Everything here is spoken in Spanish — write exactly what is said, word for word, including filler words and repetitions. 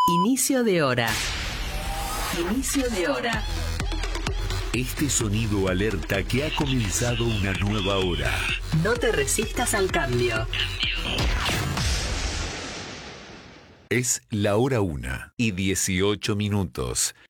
Inicio de hora. Inicio de hora. Este sonido alerta que ha comenzado una nueva hora. No te resistas al cambio. Es la hora una y dieciocho minutos.